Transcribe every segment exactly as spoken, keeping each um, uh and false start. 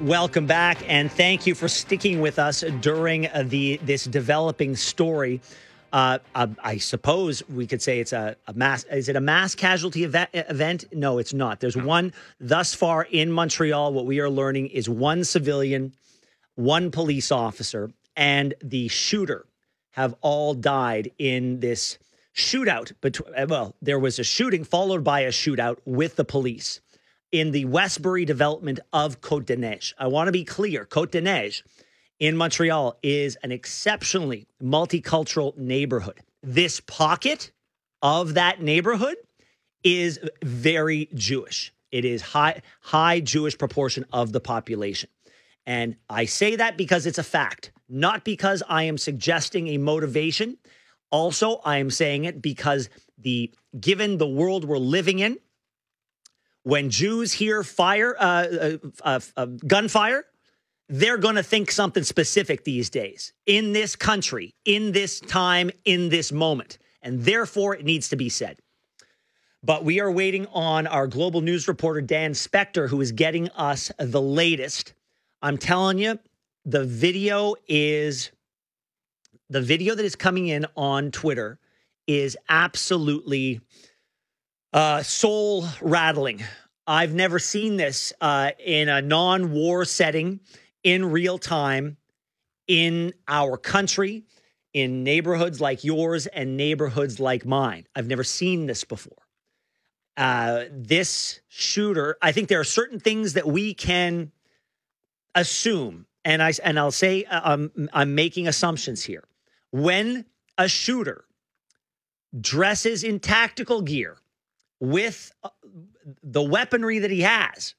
Welcome back, and thank you for sticking with us during uh, the this developing story. Uh, uh, I suppose we could say it's a, a mass. Is it a mass casualty event, event? No, it's not. There's one thus far in Montreal. What we are learning is one civilian, one police officer, and the shooter have all died in this shootout. Between, well, there was a shooting followed by a shootout with the police in the Westbury development of Côte-des-Neiges. I want to be clear. Côte-des-Neiges in Montreal is an exceptionally multicultural neighborhood. This pocket of that neighborhood is very Jewish. It is high, high Jewish proportion of the population. And I say that because it's a fact, not because I am suggesting a motivation. Also, I am saying it because the given the world we're living in, when Jews hear fire, uh, uh, uh, uh, gunfire, they're going to think something specific these days in this country, in this time, in this moment. And therefore, it needs to be said. But we are waiting on our global news reporter, Dan Spector, who is getting us the latest. I'm telling you, the video is the video that is coming in on Twitter is absolutely Uh, soul rattling. I've never seen this uh, in a non-war setting in real time in our country, in neighborhoods like yours and neighborhoods like mine. I've never seen this before. Uh, this shooter, I think there are certain things that we can assume, and I and I'll say uh, I'm, I'm making assumptions here. When a shooter dresses in tactical gear with the weaponry that he has,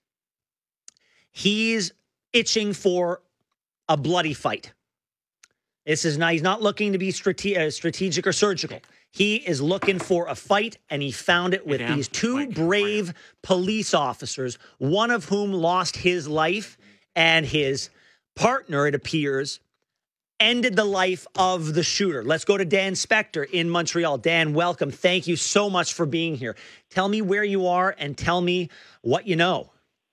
he's itching for a bloody fight. This is not, he's not looking to be strate- uh, strategic or surgical. He is looking for a fight, and he found it with hey, these two brave police officers, one of whom lost his life, and his partner, it appears, ended the life of the shooter. Let's go to Dan Spector in Montreal. Dan, welcome. Thank you so much for being here. Tell me where you are and tell me what you know.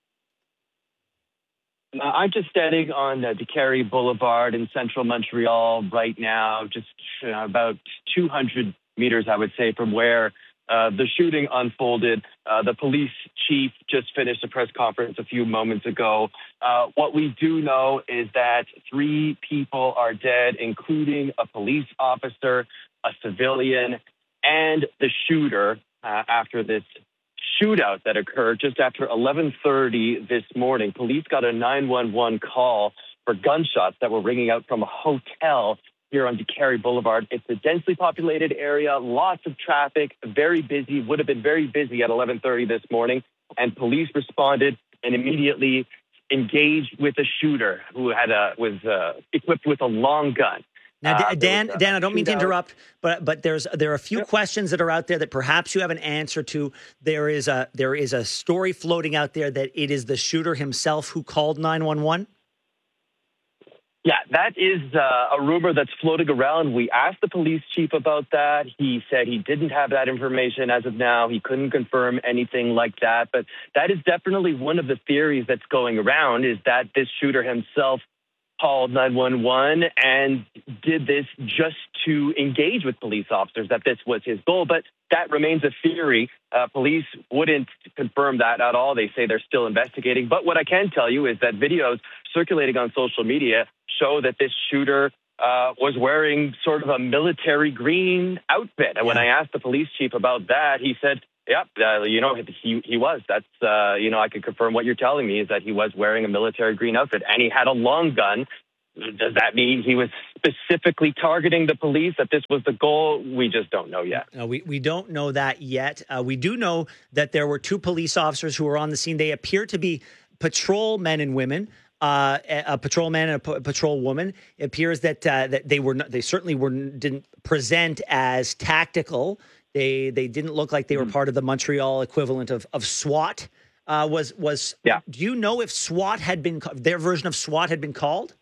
Uh, I'm just standing on uh, DeCarry Boulevard in central Montreal right now, just uh, about two hundred meters, I would say, from where uh, the shooting unfolded. Uh, the police chief just finished a press conference a few moments ago. Uh, what we do know is that three people are dead, including a police officer, a civilian, and the shooter uh, after this shootout that occurred just after eleven thirty this morning. Police got a nine one one call for gunshots that were ringing out from a hotel here on DeCarry Boulevard. It's a densely populated area, lots of traffic, very busy, would have been very busy at eleven thirty this morning. And police responded and immediately engaged with a shooter who had a, was uh, equipped with a long gun. Now, uh, Dan, was, uh, Dan, I don't mean to shootout. interrupt, but but there's there are a few Yep. questions that are out there that perhaps you have an answer to. There is a there is a story floating out there that it is the shooter himself who called nine one one. Yeah, that is uh, a rumor that's floating around. We asked the police chief about that. He said he didn't have that information as of now. He couldn't confirm anything like that. But that is definitely one of the theories that's going around, is that this shooter himself called nine one one and did this just to engage with police officers, that this was his goal. But that remains a theory. Uh, police wouldn't confirm that at all. They say they're still investigating. But what I can tell you is that videos circulating on social media show that this shooter uh, was wearing sort of a military green outfit. And yeah. when I asked the police chief about that, he said, yep, uh, you know, he he was. That's, uh, you know, I can confirm what you're telling me is that he was wearing a military green outfit and he had a long gun. Does that mean he was specifically targeting the police, that this was the goal? We just don't know yet. No, we, we don't know that yet. Uh, we do know that there were two police officers who were on the scene. They appear to be patrol men and women. Uh, a patrol man and a p- patrol woman. It appears that uh, that they were not, they certainly were didn't present as tactical. They they didn't look like they were part of the Montreal equivalent of of SWAT. Uh, was was yeah. Do you know if SWAT had been their version of SWAT had been called?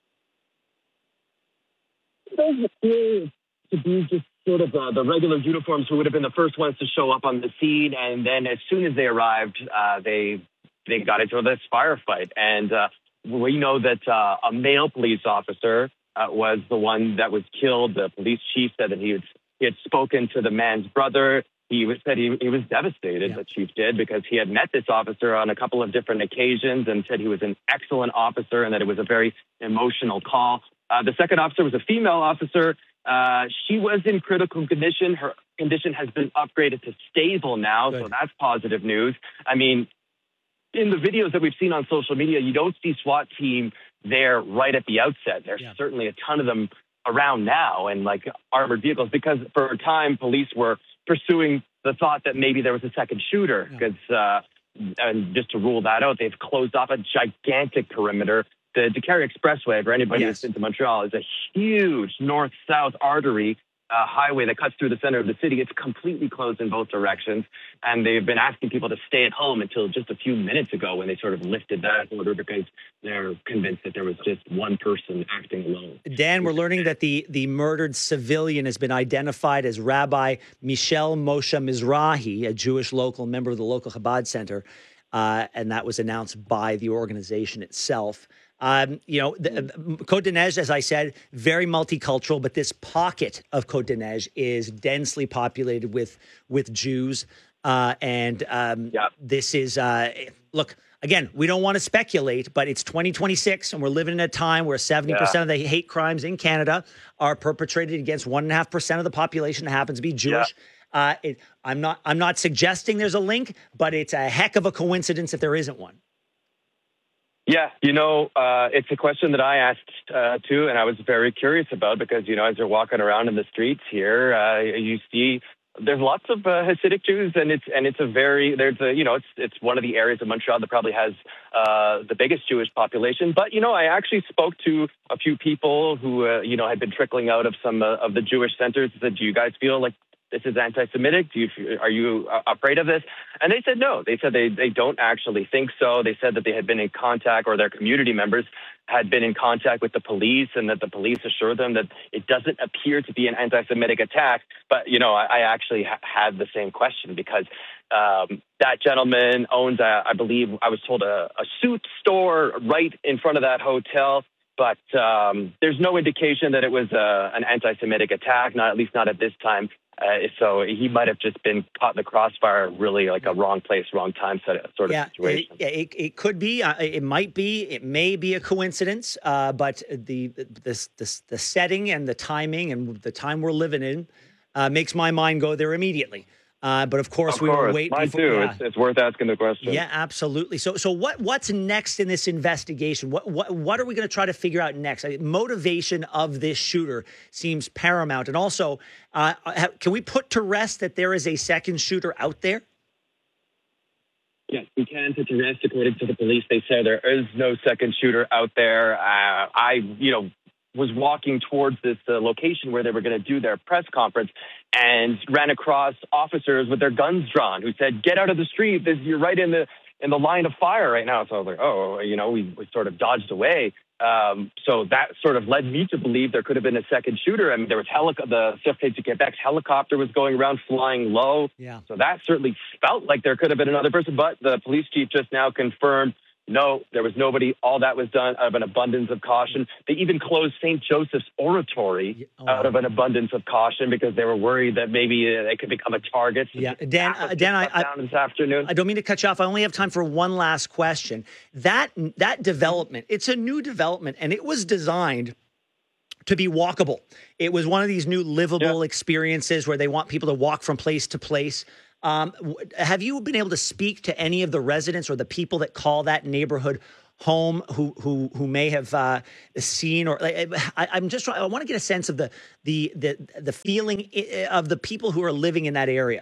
It does appear to be just sort of uh, the regular uniforms who would have been the first ones to show up on the scene, and then as soon as they arrived, uh, they they got into this firefight. And uh, we know that uh, a male police officer uh, was the one that was killed. The police chief said that he had, he had spoken to the man's brother. He was, said he, he was devastated, Yeah. the chief did, because he had met this officer on a couple of different occasions and said he was an excellent officer and that it was a very emotional call. Uh, the second officer was a female officer. Uh, she was in critical condition. Her condition has been upgraded to stable now, Good. so that's positive news. I mean, in the videos that we've seen on social media, you don't see SWAT team there right at the outset. There's Yeah. certainly a ton of them around now and like armored vehicles, because for a time police were pursuing the thought that maybe there was a second shooter, Yeah. because uh, and just to rule that out, they've closed off a gigantic perimeter. The DeCarry Expressway, for anybody Yes. who's been to Montreal, is a huge north-south artery uh, highway that cuts through the center of the city. It's completely closed in both directions, and they've been asking people to stay at home until just a few minutes ago when they sort of lifted that order, because they're convinced that there was just one person acting alone. Dan, we're learning that the, the murdered civilian has been identified as Rabbi Michel Moshe Mizrahi, a Jewish local member of the local Chabad Center, uh, and that was announced by the organization itself. Um, you know, the, uh, Côte d'Ivoire, as I said, very multicultural, but this pocket of Côte d'Ivoire is densely populated with with Jews, uh, and um, Yeah. this is uh, look. Again, we don't want to speculate, but it's twenty twenty-six, and we're living in a time where seventy percent of the hate crimes in Canada are perpetrated against one and a half percent of the population that happens to be Jewish. Uh, it, I'm not. I'm not suggesting there's a link, but it's a heck of a coincidence if there isn't one. Yeah, you know, uh, it's a question that I asked uh, too, and I was very curious about, because, you know, as you're walking around in the streets here, uh, you see there's lots of uh, Hasidic Jews, and it's and it's a very there's a you know it's it's one of the areas of Montreal that probably has uh, the biggest Jewish population. But you know, I actually spoke to a few people who uh, you know had been trickling out of some uh, of the Jewish centers. Said, "Do you guys feel like this is anti-Semitic? Do you are you afraid of this?" And they said no. They said they they don't actually think so. They said that they had been in contact, or their community members had been in contact with the police, and that the police assured them that it doesn't appear to be an anti-Semitic attack. But, you know, I, I actually ha- had the same question, because um, that gentleman owns, a, I believe, I was told, a, a suit store right in front of that hotel. But um, there's no indication that it was uh, an anti-Semitic attack, not at least not at this time. Uh, so he might have just been caught in the crossfire, really like a wrong place, wrong time sort of yeah, situation. It, it, it could be. Uh, it might be. It may be a coincidence. Uh, but the this this the setting and the timing and the time we're living in uh, makes my mind go there immediately. Uh, but of course, of we course. will wait. Mine before, too. Yeah. It's, it's worth asking the question. Yeah, absolutely. So, so what what's next in this investigation? What what what are we going to try to figure out next? I mean, motivation of this shooter seems paramount, and also, uh, can we put to rest that there is a second shooter out there? Yes, we can put to rest. According to the police, they say there is no second shooter out there. Uh, I, you know, was walking towards this uh, location where they were going to do their press conference, and ran across officers with their guns drawn who said, "Get out of the street. This, you're right in the in the line of fire right now." So I was like, oh, you know, we, we sort of dodged away. Um, so that sort of led me to believe there could have been a second shooter. I mean, there was helic- the Sûreté du Québec's helicopter was going around flying low. Yeah. So that certainly felt like there could have been another person. But the police chief just now confirmed, no, there was nobody. All that was done out of an abundance of caution. They even closed Saint Joseph's Oratory Oh, out of an abundance of caution, because they were worried that maybe uh, they could become a target. So Yeah, just Dan, that was uh, Dan, just I- shut down this afternoon. I don't mean to cut you off. I only have time for one last question. That that development, it's a new development, and it was designed to be walkable. It was one of these new livable Yeah. experiences where they want people to walk from place to place. Um, w- have you been able to speak to any of the residents or the people that call that neighborhood home, who who who may have uh, seen, or like, I, I'm just trying, I want to get a sense of the the the the feeling i- of the people who are living in that area.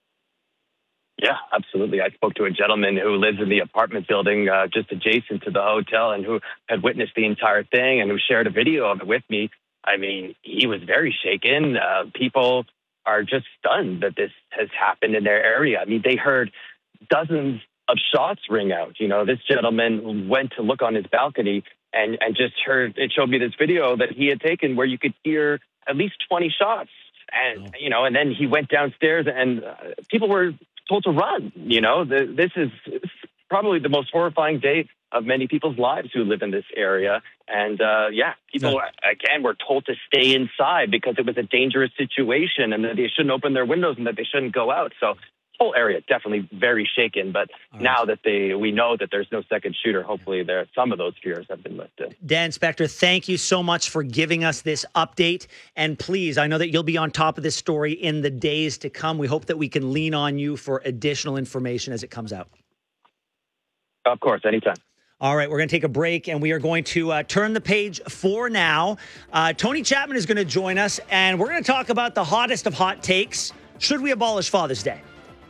Yeah, absolutely. I spoke to a gentleman who lives in the apartment building uh, just adjacent to the hotel, and who had witnessed the entire thing, and who shared a video of it with me. I mean, he was very shaken. Uh, people are just stunned that this has happened in their area. I mean, they heard dozens of shots ring out. You know, this gentleman went to look on his balcony and, and just heard, it showed me this video that he had taken where you could hear at least twenty shots. And, Oh. you know, and then he went downstairs, and uh, people were told to run. You know, the, this is probably the most horrifying day of many people's lives who live in this area. And uh, yeah, people, No. again, were told to stay inside because it was a dangerous situation and that they shouldn't open their windows and that they shouldn't go out. So whole area definitely very shaken. But All now right. that they we know that there's no second shooter, hopefully there some of those fears have been lifted. Dan Spector, thank you so much for giving us this update. And please, I know that you'll be on top of this story in the days to come. We hope that we can lean on you for additional information as it comes out. Of course, anytime. All right, we're going to take a break, and we are going to uh, turn the page for now. Uh, Tony Chapman is going to join us, and we're going to talk about the hottest of hot takes. Should we abolish Father's Day?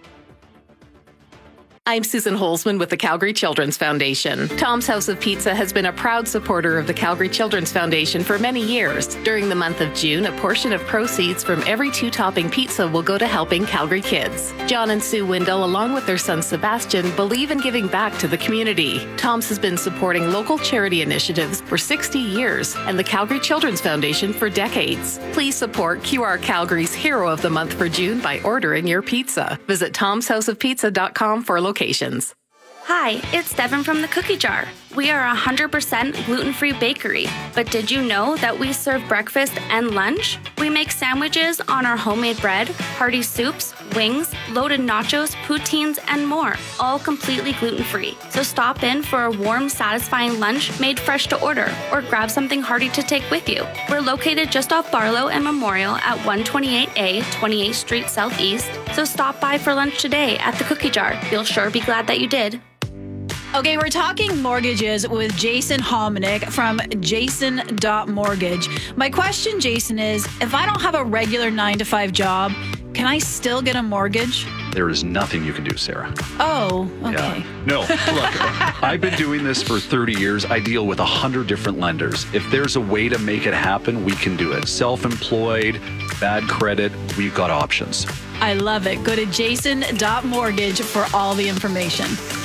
I'm Susan Holzman with the Calgary Children's Foundation. Tom's House of Pizza has been a proud supporter of the Calgary Children's Foundation for many years. During the month of June, a portion of proceeds from every two-topping pizza will go to helping Calgary kids. John and Sue Windle, along with their son Sebastian, believe in giving back to the community. Tom's has been supporting local charity initiatives for sixty years and the Calgary Children's Foundation for decades. Please support Q R Calgary's Hero of the Month for June by ordering your pizza. Visit toms house of pizza dot com for locations. Hi, it's Devin from the Cookie Jar. We are a one hundred percent gluten-free bakery, but did you know that we serve breakfast and lunch? We make sandwiches on our homemade bread, hearty soups, wings, loaded nachos, poutines, and more, all completely gluten-free. So stop in for a warm, satisfying lunch made fresh to order, or grab something hearty to take with you. We're located just off Barlow and Memorial at one twenty-eight A, twenty-eighth Street Southeast, so stop by for lunch today at the Cookie Jar. You'll sure be glad that you did. Okay, we're talking mortgages with Jason Hominick from jason dot mortgage. My question, Jason, is if I don't have a regular nine to five job, can I still get a mortgage? There is nothing you can do, Sarah. Oh, okay. Yeah. No, look, I've been doing this for thirty years. I deal with one hundred different lenders. If there's a way to make it happen, we can do it. Self-employed, bad credit, we've got options. I love it. Go to jason dot mortgage for all the information.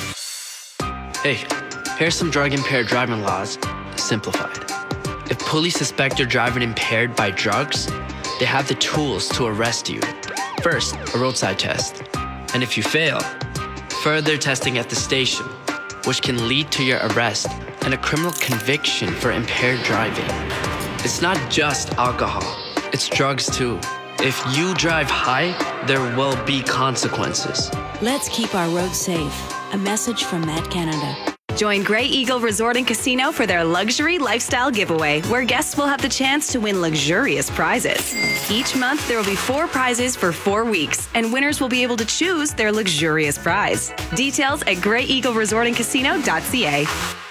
Hey, here's some drug-impaired driving laws, simplified. If police suspect you're driving impaired by drugs, they have the tools to arrest you. First, a roadside test. And if you fail, further testing at the station, which can lead to your arrest and a criminal conviction for impaired driving. It's not just alcohol, it's drugs too. If you drive high, there will be consequences. Let's keep our roads safe. A message from Met Canada. Join Grey Eagle Resort and Casino for their luxury lifestyle giveaway, where guests will have the chance to win luxurious prizes. Each month, there will be four prizes for four weeks, and winners will be able to choose their luxurious prize. Details at grey eagle resort and casino dot c a.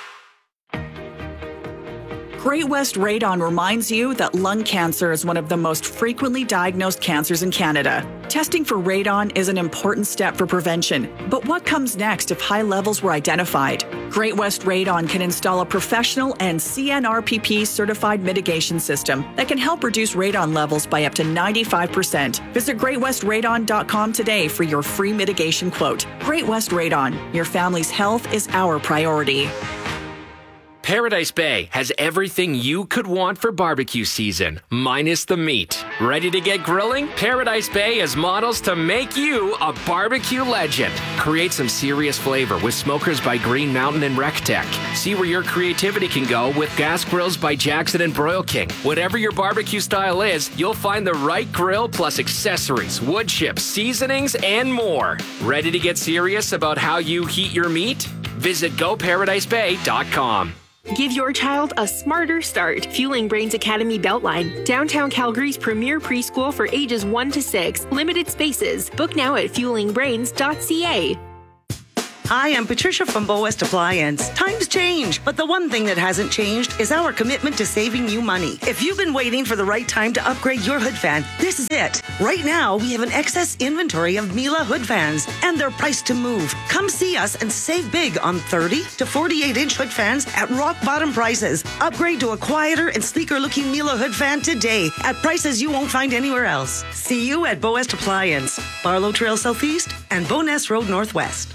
Great West Radon reminds you that lung cancer is one of the most frequently diagnosed cancers in Canada. Testing for radon is an important step for prevention, but what comes next if high levels were identified? Great West Radon can install a professional and C N R P P certified mitigation system that can help reduce radon levels by up to ninety-five percent. Visit great west radon dot com today for your free mitigation quote. Great West Radon, your family's health is our priority. Paradise Bay has everything you could want for barbecue season, minus the meat. Ready to get grilling? Paradise Bay has models to make you a barbecue legend. Create some serious flavor with smokers by Green Mountain and RecTech. See where your creativity can go with gas grills by Jackson and Broil King. Whatever your barbecue style is, you'll find the right grill plus accessories, wood chips, seasonings, and more. Ready to get serious about how you heat your meat? Visit go paradise bay dot com. Give your child a smarter start. Fueling Brains Academy Beltline, downtown Calgary's premier preschool for ages one to six. Limited spaces. Book now at fueling brains dot c a. Hi, I'm Patricia from Bow West Appliance. Times change, but the one thing that hasn't changed is our commitment to saving you money. If you've been waiting for the right time to upgrade your hood fan, this is it. Right now, we have an excess inventory of Miele hood fans, and they're priced to move. Come see us and save big on thirty to forty-eight inch hood fans at rock bottom prices. Upgrade to a quieter and sleeker looking Miele hood fan today at prices you won't find anywhere else. See you at Bow West Appliance, Barlow Trail Southeast and Bowness Road Northwest.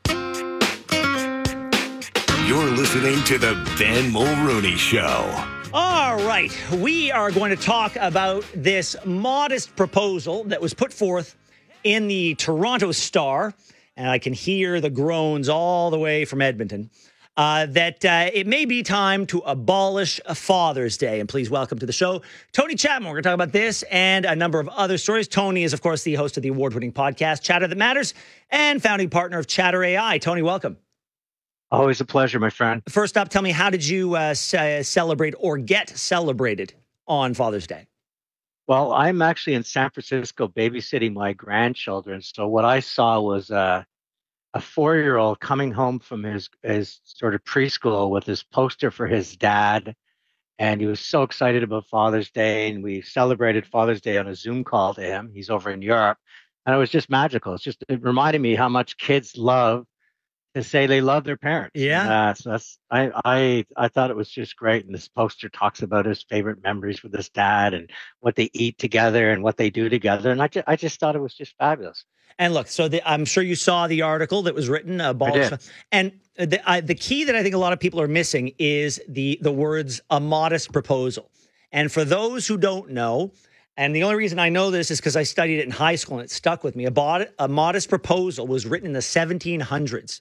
You're listening to the Ben Mulrooney Show. All right, we are going to talk about this modest proposal that was put forth in the Toronto Star, and I can hear the groans all the way from Edmonton, uh, that uh, it may be time to abolish Father's Day. And please welcome to the show, Tony Chapman. We're going to talk about this and a number of other stories. Tony is, of course, the host of the award-winning podcast, Chatter That Matters, and founding partner of Chatter A I. Tony, welcome. Always a pleasure, my friend. First up, tell me, how did you uh, c- celebrate or get celebrated on Father's Day? Well, I'm actually in San Francisco babysitting my grandchildren. So what I saw was uh, a four-year-old coming home from his, his sort of preschool with his poster for his dad. And he was so excited about Father's Day. And we celebrated Father's Day on a Zoom call to him. He's over in Europe. And it was just magical. It's just, it reminded me how much kids love to say they love their parents. Yeah. Uh, so that's, I, I, I thought it was just great. And this poster talks about his favorite memories with his dad and what they eat together and what they do together. And I just, I just thought it was just fabulous. And look, so the, I'm sure you saw the article that was written, uh, abolish, and the, uh, the key that I think a lot of people are missing is the, the words "a modest proposal." And for those who don't know, and the only reason I know this is because I studied it in high school and it stuck with me. A, bod- a modest proposal was written in the seventeen hundreds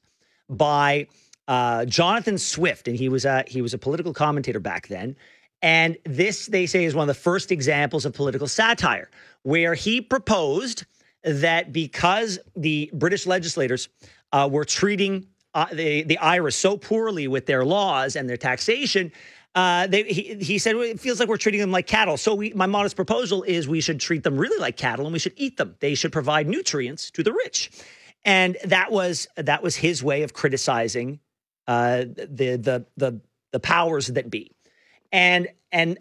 by uh, Jonathan Swift, and he was a he was a political commentator back then. And this, they say, is one of the first examples of political satire, where he proposed that because the British legislators uh, were treating uh, the the Irish so poorly with their laws and their taxation, uh, they, he he said, well, it feels like we're treating them like cattle. So we, my modest proposal is we should treat them really like cattle, and we should eat them. They should provide nutrients to the rich. And that was that was his way of criticizing uh, the the the the powers that be. And and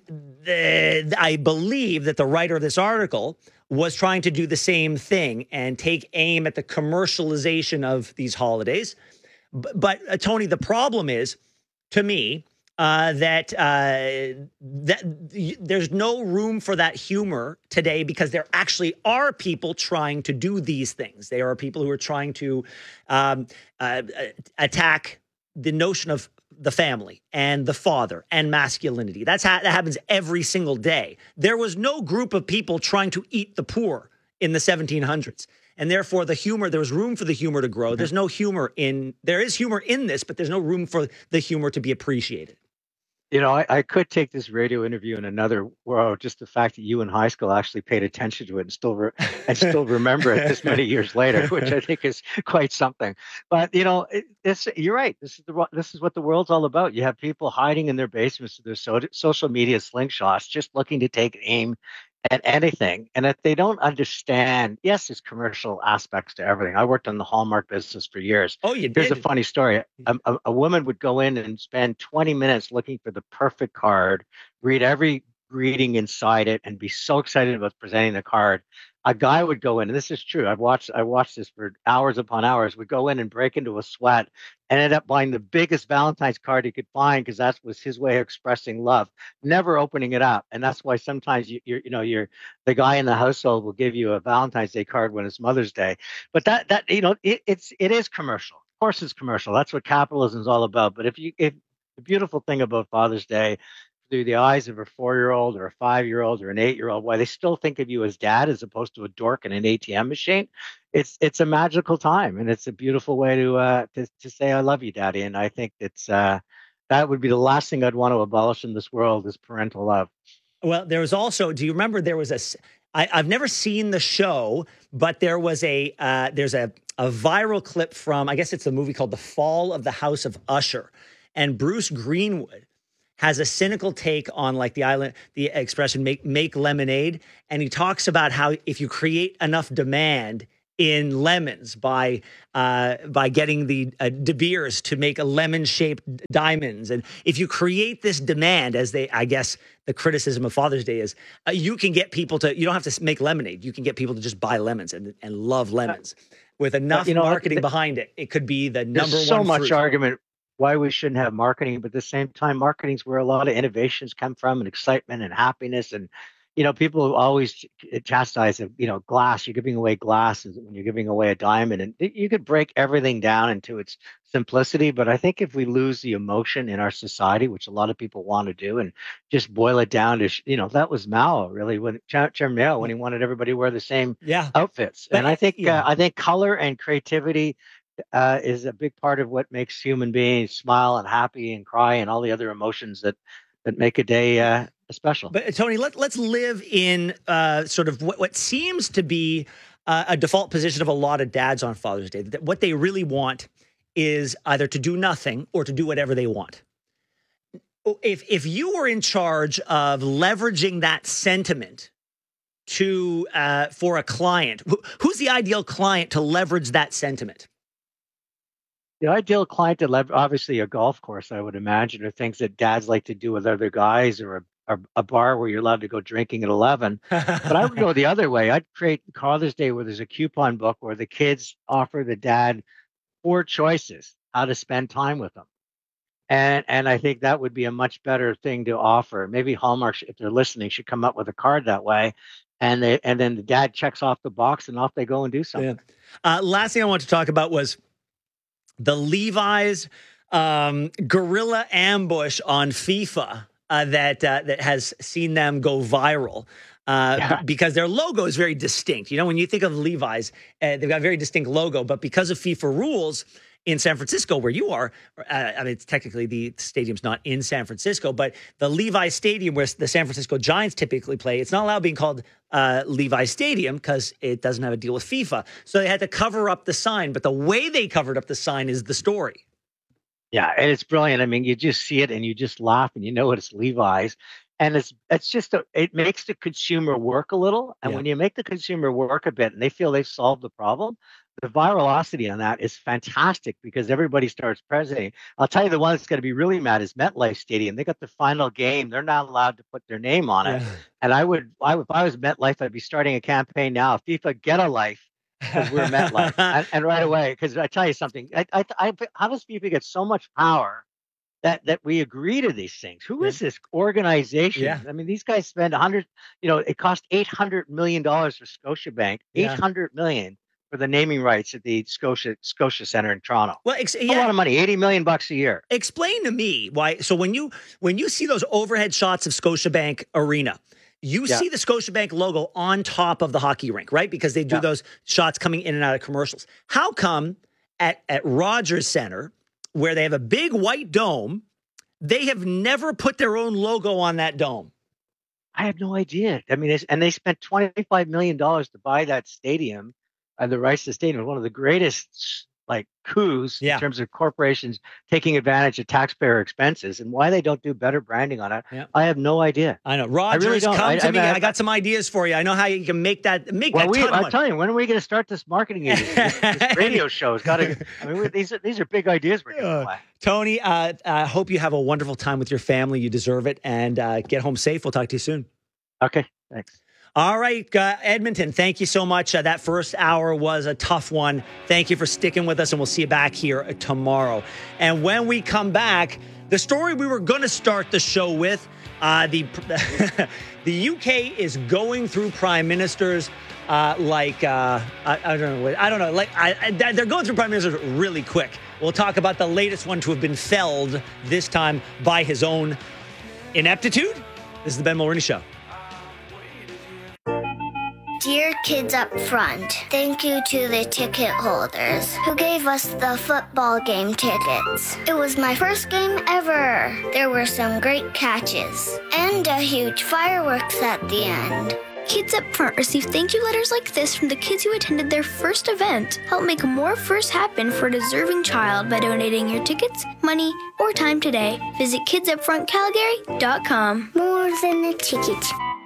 the, I believe that the writer of this article was trying to do the same thing and take aim at the commercialization of these holidays. But, but uh, Tony, the problem is, to me, uh, that uh, that y- there's no room for that humor today, because there actually are people trying to do these things. There are people who are trying to um, uh, attack the notion of the family and the father and masculinity. That's ha- that happens every single day. There was no group of people trying to eat the poor in the seventeen hundreds. And therefore, the humor, there was room for the humor to grow. There's no humor in, there is humor in this, but there's no room for the humor to be appreciated. You know, I, I could take this radio interview in another world. Just the fact that you in high school actually paid attention to it and still re- and still remember it this many years later, which I think is quite something. But you know, it, this you're right. This is the this is what the world's all about. You have people hiding in their basements with their so, social media slingshots, just looking to take aim at anything. And if they don't understand, yes, there's commercial aspects to everything. I worked on the Hallmark business for years. Oh, you did? Here's a funny story. A, a, a woman would go in and spend twenty minutes looking for the perfect card, read every greeting inside it, and be so excited about presenting the card. A guy would go in, and this is true. I've watched I watched this for hours upon hours. Would go in and break into a sweat, and ended up buying the biggest Valentine's card he could find, because that was his way of expressing love. Never opening it up, and that's why sometimes you you're, you know you're the guy in the household will give you a Valentine's Day card when it's Mother's Day. But that that you know it, it's it is commercial. Of course, it's commercial. That's what capitalism is all about. But if you if the beautiful thing about Father's Day, through the eyes of a four-year-old or a five-year-old or an eight-year-old, why they still think of you as dad as opposed to a dork in an A T M machine, it's it's a magical time, and it's a beautiful way to uh, to, to say I love you, Daddy. And I think it's uh, that would be the last thing I'd want to abolish in this world is parental love. Well, there was also, do you remember there was a, I, I've never seen the show, but there was a, uh, there's a, a viral clip from, I guess it's a movie called The Fall of the House of Usher, and Bruce Greenwood has a cynical take on like the island, the expression make make lemonade. And he talks about how if you create enough demand in lemons by uh, by getting the uh, De Beers to make a lemon-shaped diamonds, and if you create this demand, as they, I guess, the criticism of Father's Day is, uh, you can get people to, you don't have to make lemonade. You can get people to just buy lemons and, and love lemons. With enough you know, marketing th- behind it, it could be the number There's so one much fruit. argument why we shouldn't have marketing, but at the same time, marketing is where a lot of innovations come from, and excitement and happiness. And you know, people always chastise, you know, glass. You're giving away glass when you're giving away a diamond, and you could break everything down into its simplicity. But I think if we lose the emotion in our society, which a lot of people want to do, and just boil it down to, you know, that was Mao really when Chairman Mao when he wanted everybody to wear the same yeah. outfits. But, and I think yeah. uh, I think color and creativity uh, is a big part of what makes human beings smile and happy and cry and all the other emotions that that make a day uh, special. But Tony, let, let's live in uh, sort of what, what seems to be uh, a default position of a lot of dads on Father's Day. That what they really want is either to do nothing or to do whatever they want. If if you were in charge of leveraging that sentiment to uh, for a client, who's the ideal client to leverage that sentiment? The ideal client to leverage, obviously a golf course, I would imagine, or things that dads like to do with other guys, or a, a bar where you're allowed to go drinking at eleven. But I would go the other way. I'd create Father's Day where there's a coupon book where the kids offer the dad four choices how to spend time with them. And and I think that would be a much better thing to offer. Maybe Hallmark, if they're listening, should come up with a card that way. And they, and then the dad checks off the box and off they go and do something. Yeah. Uh, last thing I want to talk about was the Levi's um, guerrilla ambush on FIFA uh, that uh, that has seen them go viral uh, yeah. b- because their logo is very distinct. You know, when you think of Levi's, uh, they've got a very distinct logo, but because of FIFA rules in San Francisco, where you are, uh, I mean, it's technically the stadium's not in San Francisco, but the Levi's Stadium where the San Francisco Giants typically play, it's not allowed being called uh, Levi's Stadium because it doesn't have a deal with FIFA. So they had to cover up the sign, but the way they covered up the sign is the story. Yeah, and it's brilliant. I mean, you just see it and you just laugh and you know it's Levi's. And it's it's just, a, it makes the consumer work a little. And yeah. when you make the consumer work a bit and they feel they've solved the problem, the virality on that is fantastic because everybody starts presenting. I'll tell you the one that's going to be really mad is MetLife Stadium. They got the final game. They're not allowed to put their name on it. Yeah. And I would, I, if I was MetLife, I'd be starting a campaign now. FIFA, get a life because we're MetLife. and, and right away, because I tell you something, I, I, I, how does FIFA get so much power that that we agree to these things? Who is this organization? Yeah. I mean, these guys spend one hundred, you know, it cost eight hundred million dollars for Scotiabank, Yeah. eight hundred million dollars for the naming rights at the Scotia Scotia Center in Toronto. Well, ex- a yeah. lot of money, eighty million bucks a year. Explain to me why. So when you when you see those overhead shots of Scotiabank Arena, you Yeah. see the Scotiabank logo on top of the hockey rink, right? Because they do Yeah. those shots coming in and out of commercials. How come at, at Rogers Center, where they have a big white dome, they have never put their own logo on that dome? I have no idea. I mean, it's, and they spent twenty-five million dollars to buy that stadium, and the rights to the stadium. One of the greatest like coups Yeah. in terms of corporations taking advantage of taxpayer expenses, and why they don't do better branding on it. Yeah. I have no idea. I know. Rogers, I really don't. come I- to I- me. I- I got some ideas for you. I know how you can make that make Well, that we, ton of I'm money. telling you, when are we going to start this marketing agency? This, this radio show has got to. I mean, we, these are these are big ideas we're going to play. Tony, I uh, uh, hope you have a wonderful time with your family. You deserve it. And uh, get home safe. We'll talk to you soon. Okay, thanks. All right, uh, Edmonton, thank you so much. Uh, that first hour was a tough one. Thank you for sticking with us, and we'll see you back here tomorrow. And when we come back, the story we were going to start the show with, uh, the the U K is going through prime ministers uh, like, uh, I, I don't know, I don't know, like I, I, they're going through prime ministers really quick. We'll talk about the latest one to have been felled, this time by his own ineptitude. This is the Ben Mulroney Show. Dear kids up front, thank you to the ticket holders who gave us the football game tickets. It was my first game ever. There were some great catches and a huge fireworks at the end. Kids up front receive thank you letters like this from the kids who attended their first event. Help make more firsts happen for a deserving child by donating your tickets, money, or time today. Visit kids up front calgary dot com. More than a ticket.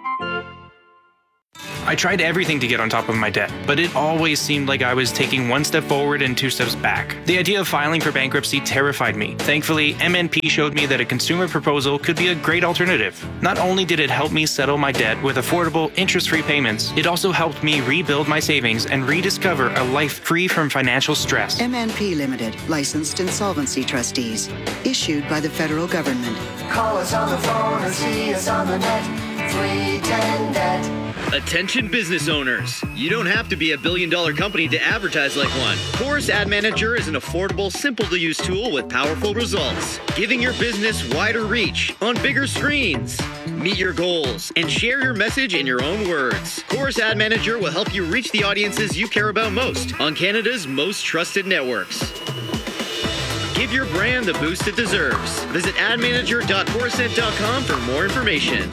I tried everything to get on top of my debt, but it always seemed like I was taking one step forward and two steps back. The idea of filing for bankruptcy terrified me. Thankfully, M N P showed me that a consumer proposal could be a great alternative. Not only did it help me settle my debt with affordable, interest-free payments, it also helped me rebuild my savings and rediscover a life free from financial stress. M N P Limited, licensed insolvency trustees, issued by the federal government. Call us on the phone or see us on the net. Pretended. Attention business owners. You don't have to be a billion dollar company to advertise like one. Chorus Ad Manager is an affordable, simple to use tool with powerful results, giving your business wider reach on bigger screens. Meet your goals and share your message in your own words. Chorus Ad Manager will help you reach the audiences you care about most on Canada's most trusted networks. Give your brand the boost it deserves. Visit ad manager dot corusent dot com for more information.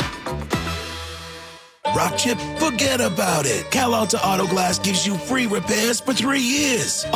Rock chip, forget about it. Cal Alta Auto Glass gives you free repairs for three years.